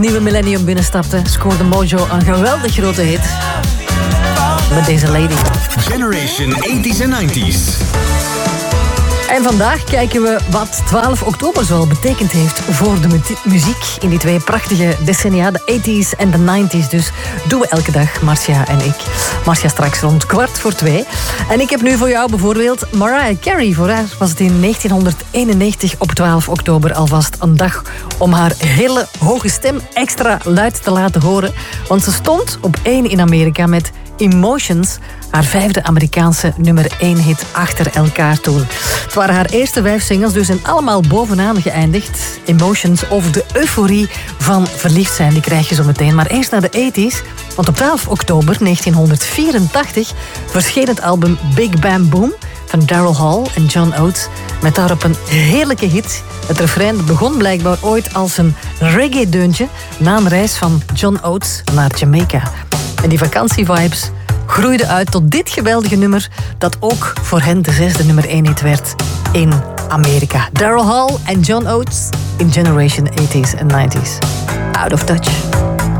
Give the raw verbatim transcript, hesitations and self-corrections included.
nieuwe millennium binnenstapte, scoorde Mojo een geweldig grote hit met deze lady. Generation eighties en nineties. En vandaag kijken we wat twaalf oktober zoal betekend heeft voor de mu- muziek in die twee prachtige decennia, de eighties en de nineties. Dus doen we elke dag, Marcia en ik. Marcia straks rond kwart voor twee. En ik heb nu voor jou bijvoorbeeld Mariah Carey. Voor haar was het in negentienhonderdeenennegentig op twaalf oktober alvast een dag om haar hele hoge stem extra luid te laten horen. Want ze stond op één in Amerika met Emotions, haar vijfde Amerikaanse nummer één hit achter elkaar toen. Het waren haar eerste vijf singles, dus en allemaal bovenaan geëindigd. Emotions, over de euforie van verliefd zijn, die krijg je zo meteen. Maar eerst naar de eighties, want op twaalf oktober negentienhonderdvierentachtig verscheen het album Big Bam Boom van Daryl Hall en John Oates, met daarop een heerlijke hit. Het refrein begon blijkbaar ooit als een reggae-deuntje na een reis van John Oates naar Jamaica. En die vakantievibes groeiden uit tot dit geweldige nummer dat ook voor hen de zesde nummer één hit werd in Amerika. Daryl Hall en John Oates in Generation eighties en nineties. Out of Touch.